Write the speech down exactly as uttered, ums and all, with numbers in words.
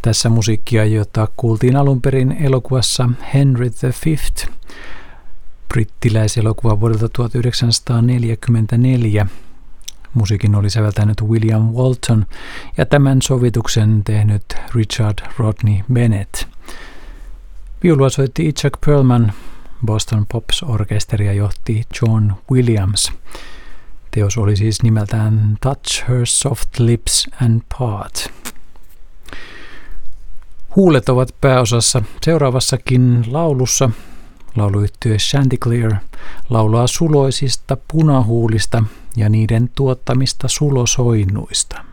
Tässä musiikkia, jota kuultiin alun perin elokuvassa Henry the Fifth, brittiläiselokuva vuodelta tuhatyhdeksänsataaneljäkymmentäneljä. Musiikin oli säveltänyt William Walton ja tämän sovituksen tehnyt Richard Rodney Bennett. Viulua soitti Itzhak Perlman, Boston Pops-orkesteria johti John Williams. Teos oli siis nimeltään Touch Her Soft Lips and Part. Huulet ovat pääosassa seuraavassakin laulussa. Lauluyhtye Chanticleer laulaa suloisista punahuulista ja niiden tuottamista sulosoinnuista.